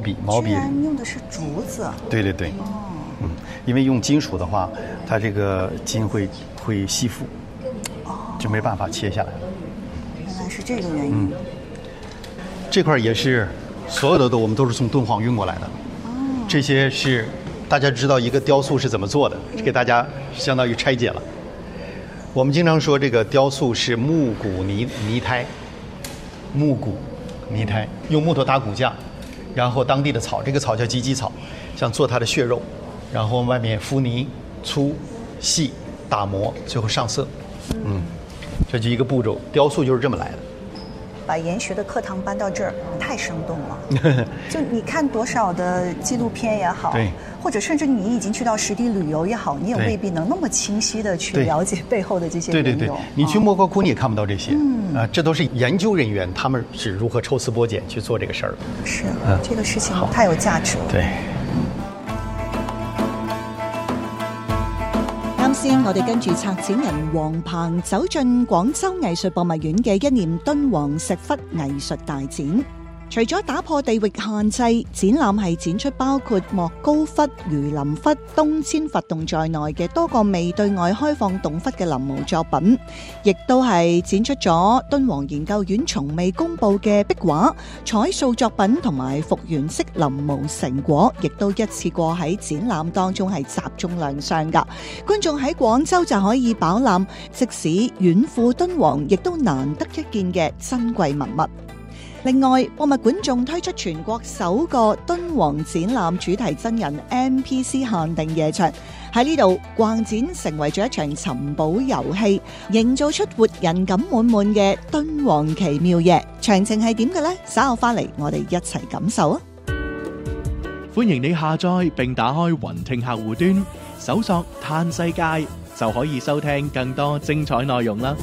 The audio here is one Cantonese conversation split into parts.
笔， 居然用的是竹子。 对对对。因为用金属的话，它这个筋会吸附，就没办法切下来了。 原来是这个原因。 这块也是所有的我们都是从敦煌运过来的。这些是大家知道一个雕塑是怎么做的，给大家相当于拆解了。我们经常说这个雕塑是木骨泥胎，木骨泥胎，用木头打骨架，然后当地的草，这个草叫鸡草，像做它的血肉，然后外面敷泥，粗细打磨，最后上色。这就一个步骤，雕塑就是这么来的。 把研学的课堂搬到这儿，太生动了。就你看多少的纪录片也好， 对， 或者甚至你已经去到实地旅游也好，你也未必能那么清晰的去了解背后的这些对，你去莫高窟你也看不到这些。这都是研究人员他们是如何抽丝剥茧去做这个事儿的。 是，这个事情太有价值了。 对。 啱先，我哋跟住策展人黃鵬走進廣州藝術博物院嘅一念敦煌石窟藝術大展。除咗打破地域限制，展覽係展出包括莫高窟、榆林窟、東遷佛洞在內嘅多個未對外開放洞窟嘅臨摹作品，亦都係展出咗敦煌研究院從未公佈嘅壁畫、彩塑作品同埋復原式臨摹成果，亦都一次過喺展覽當中係集中亮相㗎。觀眾喺廣州就可以飽覽即使遠赴敦煌亦都難得一見嘅珍貴文物。另外，博物館仲推出全國首個敦煌展覽主題真人 NPC 限定夜場，喺呢度逛展成為咗一場尋寶遊戲，營造出活人感滿滿嘅敦煌奇妙夜。詳情係點嘅呢？稍後翻嚟我哋一齊感受啊！ 歡迎你下載並打開雲聽客戶端，搜索嘆世界就可以收聽更多精彩內容啦。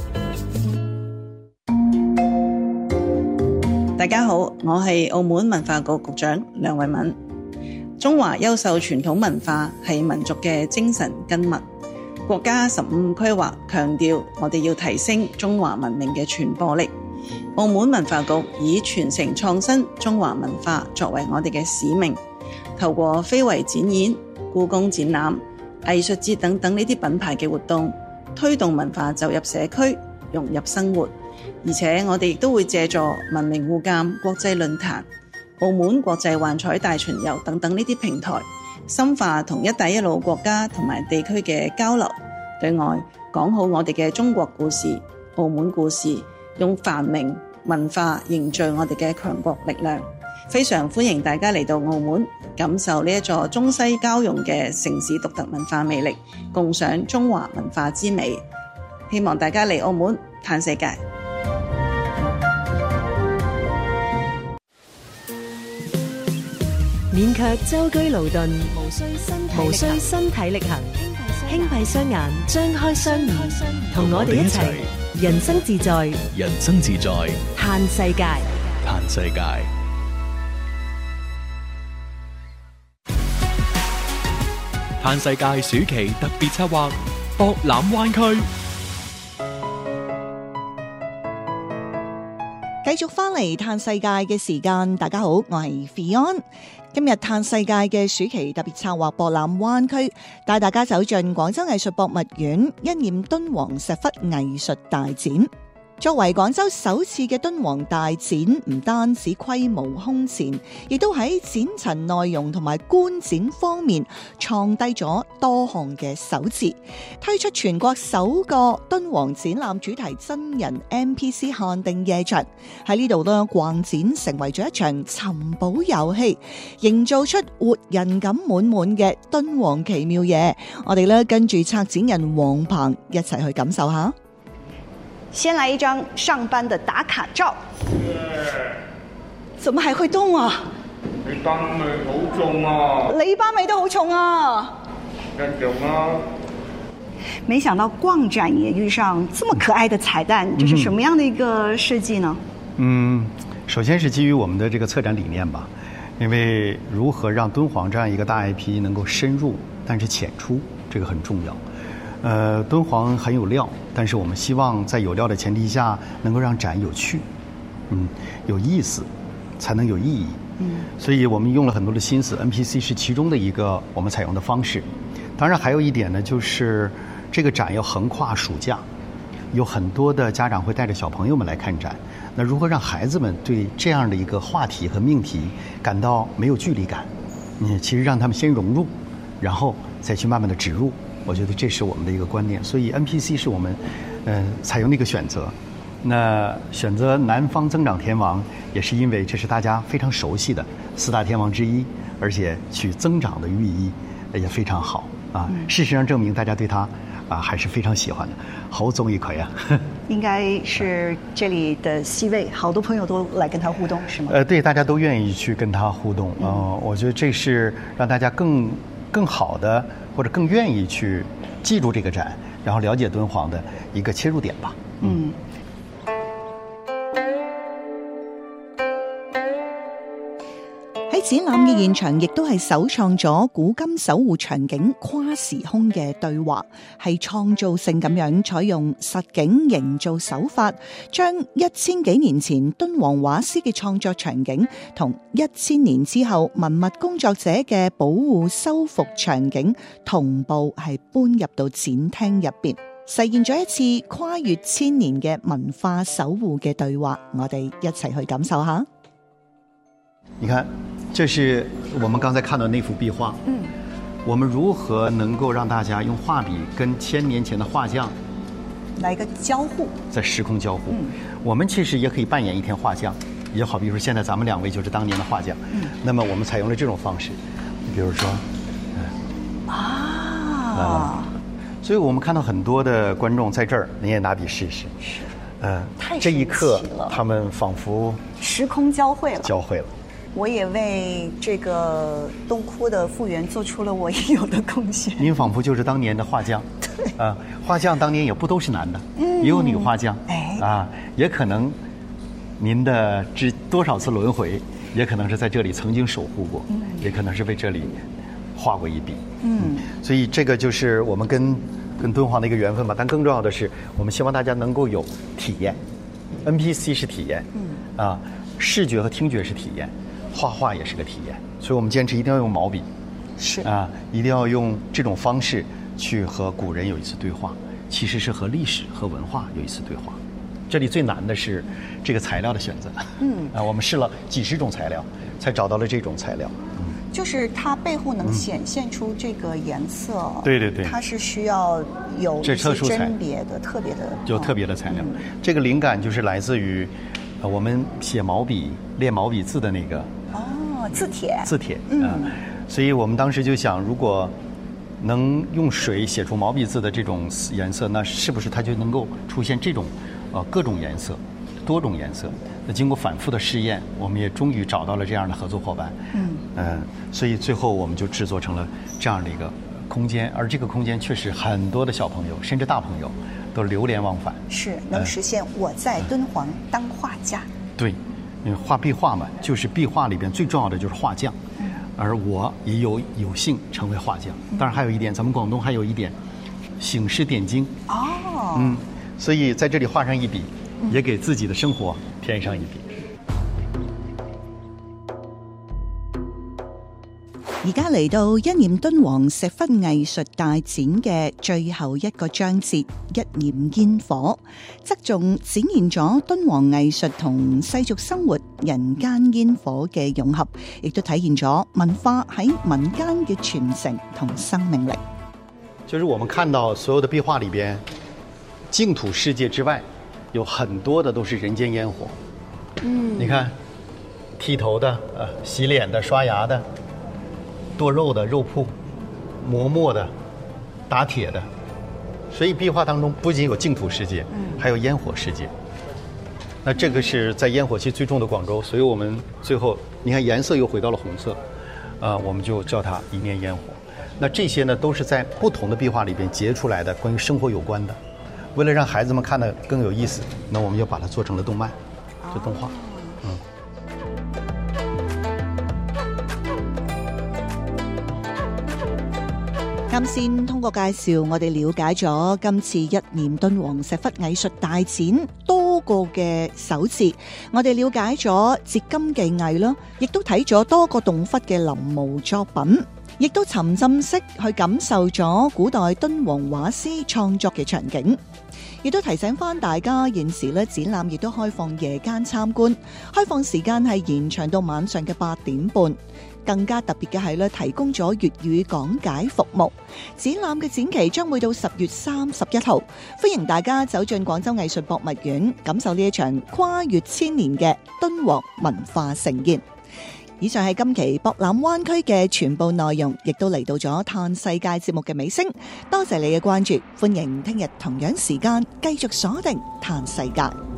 大家好，我係澳門文化局局長梁慧敏。中華優秀傳統文化係民族嘅精神根脈。國家15規劃強調我哋要提升中華文明嘅傳播力。澳門文化局以傳承創新中華文化作為我哋嘅使命，透過非遺展演、故宮展覽、藝術節等等呢啲品牌嘅活動，推動文化走入社區，融入生活。而且我哋亦都會借助文明互鑑國際論壇、澳門國際幻彩大巡遊等等呢啲平台，深化同一帶一路國家同埋地區嘅交流，對外講好我哋嘅中國故事、澳門故事，用繁榮文化凝聚我哋嘅強國力量。非常歡迎大家嚟到澳門，感受呢一座中西交融嘅城市獨特文化魅力，共賞中華文化之美。希望大家嚟澳門嘆世界。 免卻舟車勞頓，無需身體力行，輕閉雙眼，張開雙耳，同我哋一齊人生自在， 人生自在， 嘆世界， 嘆世界。嘆世界暑期特別策劃博覽灣區。 繼續返嚟嘆世界嘅時間，大家好，我係 Fion。今日嘆世界嘅暑期特別策劃博覽灣區，帶大家走進廣州藝術博物院一念敦煌石窟藝術大展。作為廣州首次嘅敦煌大展，唔單止規模空前，亦都喺展陳內容同埋觀展方面創低咗多項嘅首字，推出全國首個敦煌展覽主題真人 NPC 限定夜場。喺呢度呢，逛展成為咗一場尋寶遊戲，營造出活人感滿滿嘅敦煌奇妙夜。我哋呢跟住策展人黃鵬一齊去感受下。 先來一張上班的打卡照。 怎麼還會動啊？ 你班味好重啊！ 你班味都好重啊！ 一樣啊！ 沒想到逛展也遇上這麼可愛的彩蛋，這是什麼樣的一個設計呢？ 首先是基於我們的這個策展理念吧，因為如何讓敦煌這樣一個大 IP 能夠深入，但是淺出，這個很重要。敦煌很有料，但是我們希望在有料的前提下，能夠讓展有趣，有意思， 才能有意义。所以我们用了很多的心思 ，NPC 是其中的一个我们采用的方式。当然还有一点呢，就是这个展要横跨暑假，有很多的家长会带着小朋友们来看展。那如何让孩子们对这样的一个话题和命题感到没有距离感？其实让他们先融入，然后再去慢慢的植入。我觉得这是我们的一个观念。所以 NPC 是我们采用的一个选择。那选择南方增长天王，也是因为这是大家非常熟悉的4大天王之一，而且取增长的寓意也非常好啊。事实上证明大家对他还是非常喜欢的，好综艺葵啊。 应该是这里的C位，好多朋友都来跟他互动，是吗？ 对，大家都愿意去跟他互动。我觉得这是让大家更好的或者更愿意去记住这个展，然后了解敦煌的一个切入点吧。 喺展覽嘅現場，亦都係首創咗古今守護場景跨時空嘅對話，係創造性咁樣採用實景營造手法，將1000幾年前敦煌畫師嘅創作場景同1000年之後文物工作者嘅保護修復場景同步係搬入到展廳入邊，實現咗一次跨越1000年嘅文化守護嘅對話。我哋一齊去感受下。 你看，这是我们刚才看到那幅壁画。我们如何能够让大家用画笔跟1000年前的画匠来一个交互， 在时空交互？我们其实也可以扮演一天画匠，也好比如说现在咱们2位就是当年的画匠。那么我们采用了这种方式，比如说，所以我们看到很多的观众在这儿，你也拿笔试试。这一刻他们仿佛时空交汇了。我也为这个洞窟的复原做出了我应有的贡献。 您仿佛就是当年的画匠，对画匠当年也不都是男的，也有女画匠，也可能您的多少次轮回，也可能是在这里曾经守护过，也可能是为这里画过一笔。所以这个就是我们跟敦煌的一个缘分吧。但更重要的是，我们希望大家能够有体验 ，NPC 是体验，视觉和听觉是体验。画画也是个体验，所以我们坚持一定要用毛笔，一定要用这种方式去和古人有一次对话，其实是和历史和文化有一次对话。这里最难的是这个材料的选择，我们试了几十种材料，才找到了这种材料。 就是它背后能显现出这个颜色， 对， 它是需要有一些甄别的特别的， 有特别的材料。这个灵感就是来自于我们写毛笔练毛笔字的那个。 字帖， 所以我们当时就想，如果能用水写出毛笔字的这种颜色，那是不是它就能够出现这种各种颜色、多种颜色？那经过反复的试验，我们也终于找到了这样的合作伙伴。所以最后我们就制作成了这样的一个空间，而这个空间确实很多的小朋友甚至大朋友都流连忘返， 是能实现我在敦煌当画家。 对。因为画壁画嘛，就是壁画里边最重要的就是画匠，而我也有幸成为画匠。当然还有一点，咱们广东还有一点醒世点睛。所以在这里画上一笔，也给自己的生活添上一笔。 而家嚟到一念敦煌石窟藝術大展嘅最後一個章節，一念煙火，側重展現咗敦煌藝術同世俗生活人間煙火嘅融合，亦都體現咗文化喺民間嘅傳承同生命力。 就是我們看到所有的壁畫裏邊，淨土世界之外，有很多的都是人間煙火。你看，剃頭的、洗臉的、刷牙的。剁肉的肉铺，磨墨的，打铁的，所以壁画当中不仅有净土世界，还有烟火世界。那这个是在烟火气最重的广州，所以我们最后你看颜色又回到了红色，我们就叫它一念烟火。那这些呢都是在不同的壁画里边截出来的关于生活有关的。为了让孩子们看得更有意思，那我们又把它做成了动漫，就动画。 啱先通過介紹，我哋了解咗今次一念敦煌石窟藝術大展多個嘅手字，我哋了解咗折金技藝啦，亦都睇咗多個洞窟嘅臨摹作品，亦都沉浸式去感受咗古代敦煌畫師創作嘅場景。亦都提醒翻大家，現時咧展覽亦都開放夜間參觀，開放時間係延長到晚上嘅8點半。更加特別嘅係咧，提供咗粵語講解服務。展覽嘅展期將會到10月31號，歡迎大家走進廣州藝術博物院，感受呢一場跨越千年嘅敦煌文化盛宴。以上係今期博覽灣區嘅全部內容，亦都嚟到咗嘆世界節目嘅尾聲。多謝你嘅關注，歡迎聽日同樣時間繼續鎖定嘆世界。